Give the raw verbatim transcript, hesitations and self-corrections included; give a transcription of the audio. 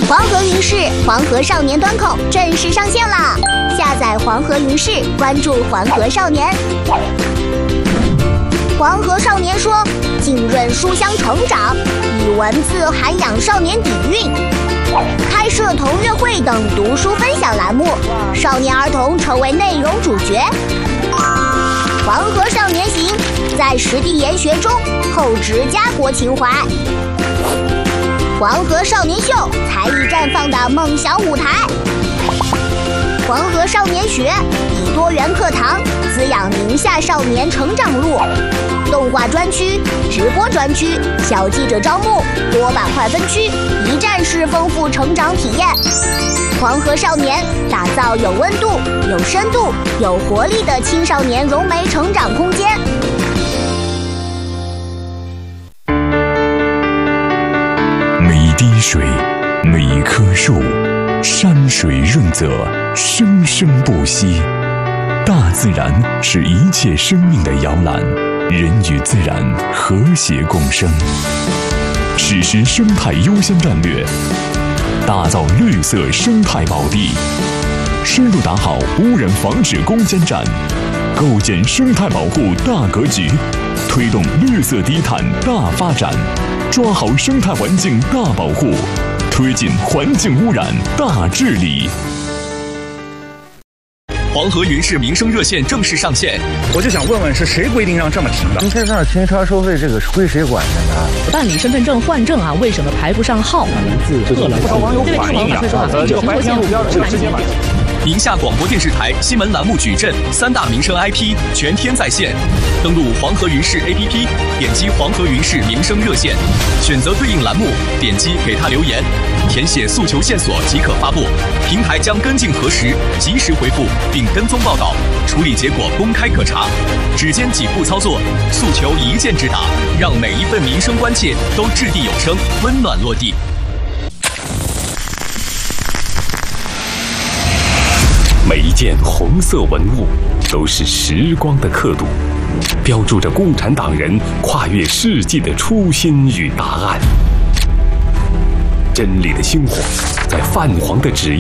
黄河云视黄河少年端口正式上线了，下载黄河云视，关注黄河少年。黄河少年说，浸润书香成长，以文字涵养少年底蕴，开设同乐会等读书分享栏目，少年儿童成为内容主角。黄河少年行，在实地研学中厚植家国情怀。黄河少年秀，才艺绽放的梦想舞台。黄河少年学，以多元课堂滋养宁夏少年成长路。动画专区、直播专区、小记者招募，多板块分区，一站式丰富成长体验。黄河少年打造有温度、有深度、有活力的青少年融媒成长空间。 每滴水，每一棵树，山水润泽，生生不息。大自然是一切生命的摇篮，人与自然和谐共生。实施生态优先战略，打造绿色生态宝地，深入打好污染防治攻坚战，构建生态保护大格局，推动绿色低碳大发展，抓好生态环境大保护，推进环境污染大治理。 黄河云视民生热线正式上线， 我就想问问，是谁规定让这么停的？ 停车场停车收费这个是归谁管的呢？ 办理身份证换证啊，为什么排不上号？ 名字饿了， 不少网友反映啊，这个白天路标是直接买。 宁夏广播电视台新闻栏目矩阵三大民生 I P 全天在线，登录黄河云视 A P P， 点击黄河云视民生热线，选择对应栏目，点击给他留言，填写诉求线索即可发布，平台将跟进核实，及时回复并跟踪报道，处理结果公开可查。只间几步操作，诉求一键直达，让每一份民生关切都掷地有声，温暖落地。 每一件红色文物都是时光的刻度，标注着共产党人跨越世纪的初心与答案。真理的星火在泛黄的纸